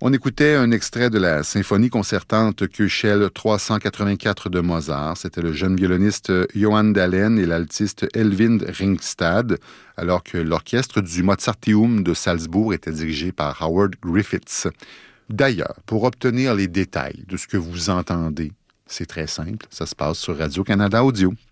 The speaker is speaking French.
On écoutait un extrait de la symphonie concertante Köchel 384 de Mozart. C'était le jeune violoniste Johann Dahlen et l'altiste Elvind Ringstad, alors que l'orchestre du Mozarteum de Salzbourg était dirigé par Howard Griffiths. D'ailleurs, pour obtenir les détails de ce que vous entendez, c'est très simple, ça se passe sur Radio-Canada Audio.